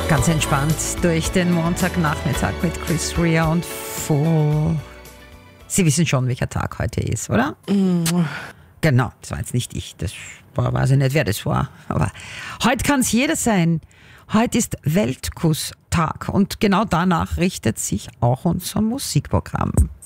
Ganz entspannt durch den Montagnachmittag mit Chris Rea und Fool. Sie wissen schon, welcher Tag heute ist, oder? Genau, das war jetzt nicht ich. Das war, weiß ich nicht, wer das war. Aber heute kann es jeder sein. Heute ist Weltkusstag und genau danach richtet sich auch unser Musikprogramm.